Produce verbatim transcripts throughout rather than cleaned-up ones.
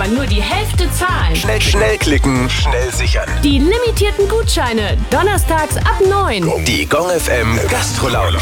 nur die Hälfte zahlen. Schnell, schnell klicken, schnell sichern. Die limitierten Gutscheine. Donnerstags ab neun. Die Gong F M Gastro-Lounge.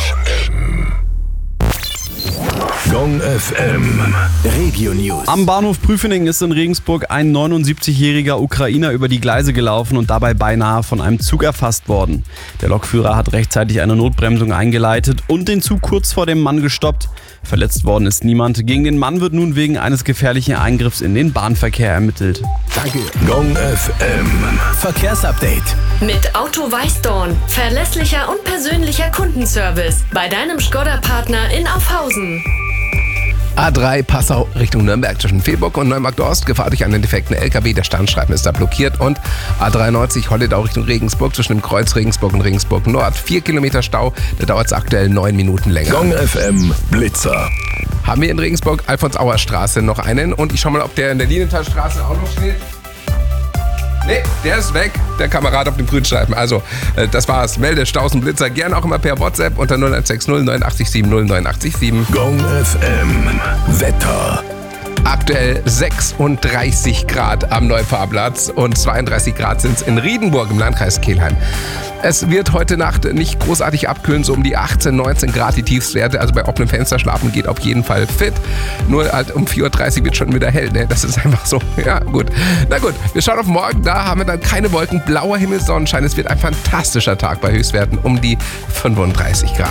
Gong F M Regio News. Am Bahnhof Prüfening ist in Regensburg ein neunundsiebzigjähriger Ukrainer über die Gleise gelaufen und dabei beinahe von einem Zug erfasst worden. Der Lokführer hat rechtzeitig eine Notbremsung eingeleitet und den Zug kurz vor dem Mann gestoppt. Verletzt worden ist niemand. Gegen den Mann wird nun wegen eines gefährlichen Eingriffs in den Bahnverkehr ermittelt. Danke. Gong F M Verkehrsupdate. Mit Auto Weißdorn. Verlässlicher und persönlicher Kundenservice. Bei deinem Skoda-Partner in Aufhausen. A drei Passau Richtung Nürnberg zwischen Fehlburg und Neumarkt-Ost. Gefahr durch einen defekten L K W. Der Standstreifen ist da blockiert. Und A dreiundneunzig Holledau Richtung Regensburg zwischen dem Kreuz Regensburg und Regensburg Nord. Vier Kilometer Stau. Da dauert es aktuell neun Minuten länger. Gong F M Blitzer. Haben wir in Regensburg Alfons-Auer Straße noch einen. Und ich schau mal, ob der in der Linientalstraße auch noch steht. Nee, der ist weg, der Kamerad auf dem Grünstreifen. Also, äh, das war's. Melde Staus und Blitzer gerne auch immer per WhatsApp unter null eins sechs null neun acht sieben null neun acht sieben. Gong F M Wetter. Aktuell sechsunddreißig Grad am Neufahrplatz und zweiunddreißig Grad sind es in Riedenburg im Landkreis Kelheim. Es wird heute Nacht nicht großartig abkühlen, so um die achtzehn, neunzehn Grad die Tiefstwerte. Also bei offenem Fenster schlafen geht auf jeden Fall fit. Nur halt um vier Uhr dreißig wird schon wieder hell, ne? Das ist einfach so. Ja, gut. Na gut, wir schauen auf morgen. Da haben wir dann keine Wolken, blauer Himmel, Sonnenschein. Es wird ein fantastischer Tag bei Höchstwerten um die fünfunddreißig Grad.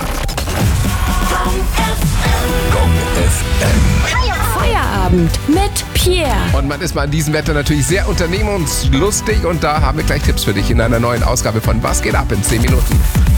Gong F M. Feierabend mit Pierre. Und man ist mal in diesem Wetter natürlich sehr unternehmungslustig und da haben wir gleich Tipps für dich in einer neuen Ausgabe von Was geht ab in zehn Minuten.